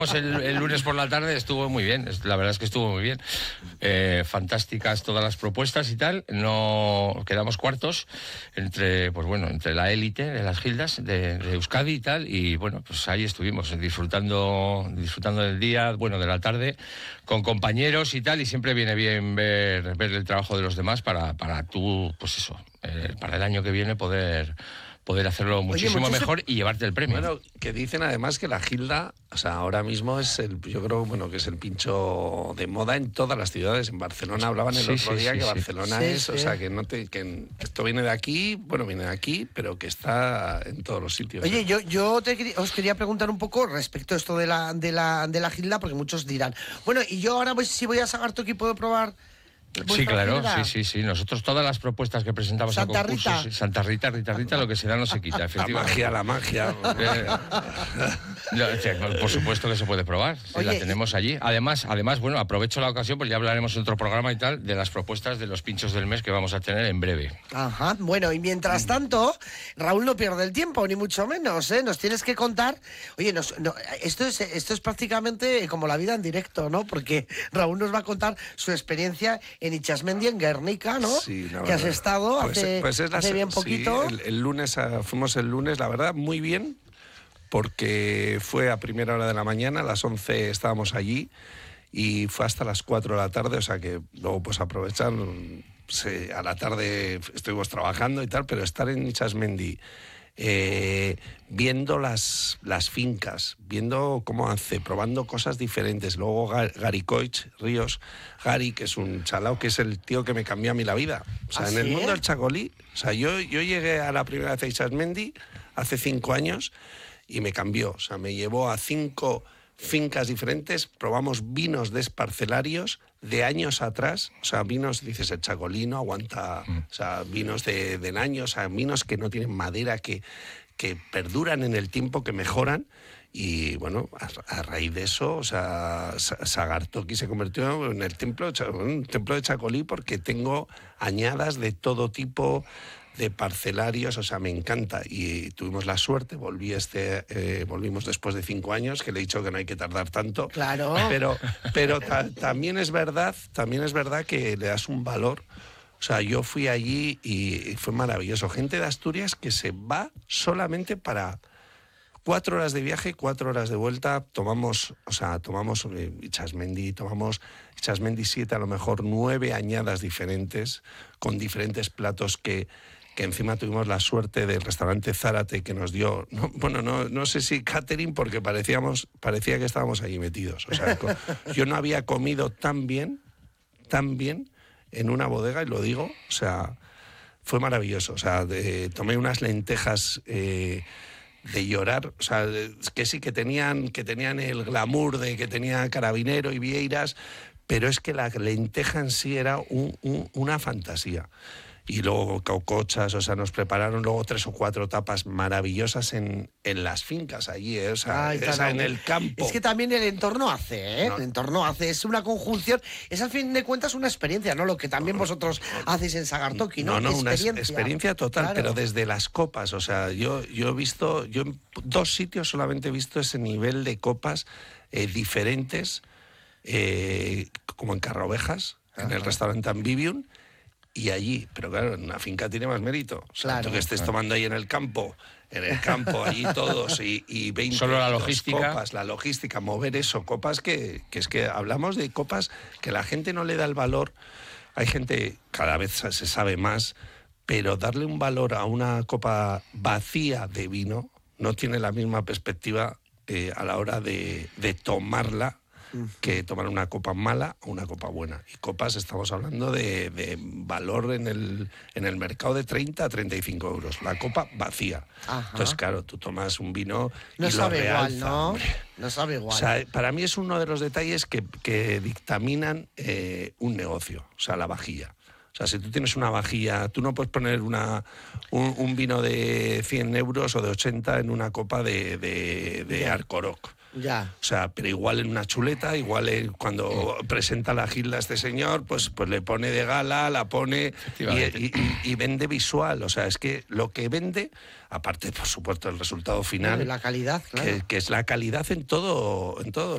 El lunes por la tarde estuvo muy bien, la verdad es que estuvo muy bien. Fantásticas todas las propuestas y tal. No quedamos cuartos entre la élite de las gildas de Euskadi y tal. Y bueno, pues ahí estuvimos disfrutando del día, de la tarde, con compañeros y tal. Y siempre viene bien ver el trabajo de los demás para tú, pues eso, para el año que viene poder hacerlo muchísimo mejor y llevarte el premio. Bueno, que dicen además que la gilda, o sea, ahora mismo yo creo, que es el pincho de moda en todas las ciudades. En Barcelona hablaban el otro día que Barcelona o sea, que esto viene de aquí, viene de aquí, pero que está en todos los sitios. Oye, yo os quería preguntar un poco respecto a esto de la gilda, porque muchos dirán, bueno, y yo ahora si voy a Sagartoki puedo probar. Sí, claro, sí. Nosotros todas las propuestas que presentamos a concursos, Santa Rita, lo que se da no se quita, efectivamente. La magia. Por supuesto que se puede probar, la tenemos allí. Además, aprovecho la ocasión, pues ya hablaremos en otro programa y tal, de las propuestas de los pinchos del mes que vamos a tener en breve. Ajá, bueno, y mientras tanto, Raúl no pierde el tiempo, ni mucho menos, ¿eh? Nos tienes que contar. Oye, esto es prácticamente como la vida en directo, ¿no? Porque Raúl nos va a contar su experiencia en Itxasmendi, en Guernica, ¿no? Sí, la verdad. Que has estado hace bien poquito. Sí, el lunes, fuimos el lunes, la verdad, muy bien, porque fue a primera hora de la mañana, a las 11 estábamos allí, y fue hasta las 4 de la tarde, o sea que luego pues aprovechar, a la tarde estuvimos trabajando y tal, pero estar en Itxasmendi, viendo las fincas, viendo cómo hace, probando cosas diferentes. Luego Gary Coich Ríos, Gary, que es un chalao, que es el tío que me cambió a mí la vida. O sea, en el mundo del chacolí, o sea, yo llegué a la primera vez a Itxasmendi hace 5 años y me cambió. O sea, me llevó a 5 fincas diferentes, probamos vinos desparcelarios de años atrás, o sea, vinos, dices, el chacolino aguanta, o sea, vinos de años, o sea, vinos que no tienen madera, que perduran en el tiempo, que mejoran, y bueno, a raíz de eso, o sea, Sagartoki se convirtió en un templo de chacolí, porque tengo añadas de todo tipo de parcelarios, o sea, me encanta, y tuvimos la suerte, volvimos después de 5 años, que le he dicho que no hay que tardar tanto, claro, pero también es verdad que le das un valor. O sea, yo fui allí y fue maravilloso, gente de Asturias que se va solamente para 4 horas de viaje, 4 horas de vuelta. Tomamos Itxasmendi, Itxasmendi 7, a lo mejor 9 añadas diferentes, con diferentes platos que encima tuvimos la suerte del restaurante Zárate, que nos dio, no sé si catering, porque parecía que estábamos allí metidos. O sea, yo no había comido tan bien en una bodega, y lo digo, o sea, fue maravilloso. O sea, tomé unas lentejas de llorar, o sea, que sí que tenían el glamour de que tenía Carabinero y Vieiras, pero es que la lenteja en sí era una fantasía. Y luego caucochas, o sea, nos prepararon luego 3 o 4 tapas maravillosas en las fincas allí, o sea, en el campo. Es que también el entorno hace, el entorno hace, es una conjunción, es al fin de cuentas una experiencia, ¿no? Lo que también vosotros hacéis en Sagartoki, ¿no? Una experiencia total, claro. Pero desde las copas, o sea, yo en 2 sitios solamente he visto ese nivel de copas diferentes, como en Carrovejas, en el restaurante Ambivium, y allí, pero claro, en una finca tiene más mérito. O sea, tú que estés tomando ahí en el campo, allí todos, y 20 solo la logística. Copas, la logística, mover eso, copas que es que hablamos de copas que la gente no le da el valor. Hay gente, cada vez se sabe más, pero darle un valor a una copa vacía de vino no tiene la misma perspectiva a la hora de tomarla, que tomar una copa mala o una copa buena. Y copas, estamos hablando de valor en el mercado de 30 a 35 euros. La copa vacía. Ajá. Entonces, claro, tú tomas un vino no y sabe lo realza, igual, ¿no? Hombre. No sabe igual. O sea, para mí es uno de los detalles que dictaminan un negocio. O sea, la vajilla. O sea, si tú tienes una vajilla, tú no puedes poner un vino de 100 euros o de 80 en una copa de Arcoroc. Ya. O sea, pero igual en una chuleta, igual cuando presenta la gilda a este señor, pues le pone de gala, la pone y vende visual. O sea, es que lo que vende, aparte, por supuesto, el resultado final, la calidad, claro. que es la calidad en todo.